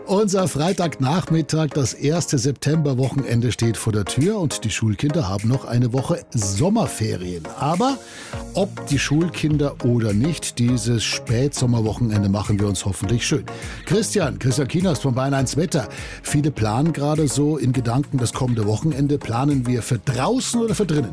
Unser Freitagnachmittag, das erste Septemberwochenende steht vor der Tür und die Schulkinder haben noch eine Woche Sommerferien. Aber ob die Schulkinder oder nicht, dieses Spätsommerwochenende machen wir uns hoffentlich schön. Christian Kienast von Bayern 1 Wetter. Viele planen gerade so in Gedanken das kommende Wochenende. Planen wir für draußen oder für drinnen?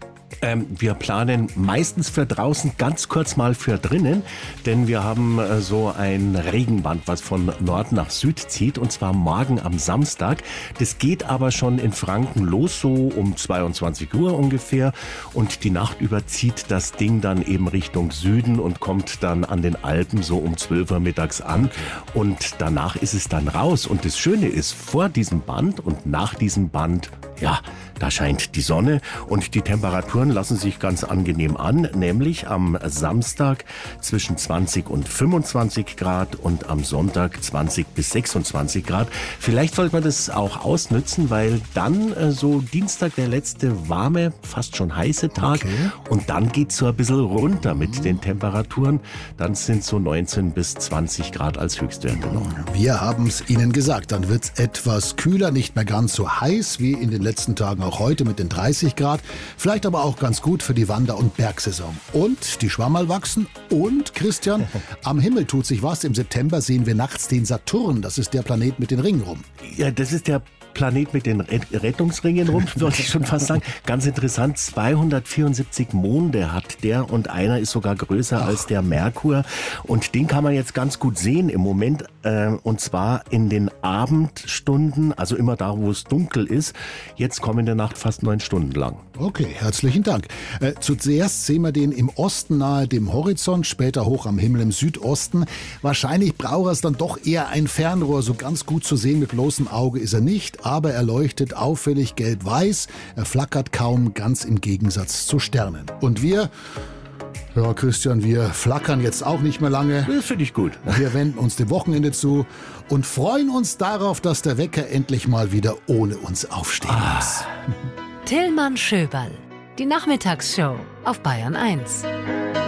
Wir planen meistens für draußen, ganz kurz mal für drinnen, denn wir haben so ein Regenband, was von Nord nach Süd zieht, und zwar morgen am Samstag. Das geht aber schon in Franken los, so um 22 Uhr ungefähr, und die Nacht über zieht das Ding dann eben Richtung Süden und kommt dann an den Alpen so um 12 Uhr mittags an, und danach ist es dann raus. Und das Schöne ist, vor diesem Band und nach diesem Band, ja, da scheint die Sonne und die Temperaturen lassen sich ganz angenehm an, nämlich am Samstag zwischen 20 und 25 Grad und am Sonntag 20 bis 26 Grad. Vielleicht sollte man das auch ausnützen, weil dann so Dienstag der letzte warme, fast schon heiße Tag, und dann geht's so ein bisschen runter mit den Temperaturen. Dann sind so 19 bis 20 Grad als Höchstwerte noch. Wir haben es Ihnen gesagt, dann wird's etwas kühler, nicht mehr ganz so heiß wie in den letzten Tagen, auch heute mit den 30 Grad. Vielleicht aber auch ganz gut für die Wander- und Bergsaison. Und die Schwammerl wachsen. Und, Christian, am Himmel tut sich was. Im September sehen wir nachts den Saturn. Das ist der Planet mit den Ringen rum. Ja, das ist der Planet mit den Rettungsringen rum, wollte ich schon fast sagen. Ganz interessant, 274 Monde hat der und einer ist sogar größer als der Merkur. Und den kann man jetzt ganz gut sehen im Moment, und zwar in den Abendstunden, also immer da, wo es dunkel ist. Jetzt kommende Nacht fast 9 Stunden lang. Okay, herzlichen Dank. Zuerst sehen wir den im Osten nahe dem Horizont, später hoch am Himmel im Südosten. Wahrscheinlich braucht es dann doch eher ein Fernrohr. So ganz gut zu sehen mit bloßem Auge ist er nicht, aber er leuchtet auffällig gelb-weiß. Er flackert kaum, ganz im Gegensatz zu Sternen. Und wir... Ja, Christian, wir flackern jetzt auch nicht mehr lange. Das finde ich gut. Wir wenden uns dem Wochenende zu und freuen uns darauf, dass der Wecker endlich mal wieder ohne uns aufstehen muss. Tillmann Schöberl, die Nachmittagsshow auf Bayern 1.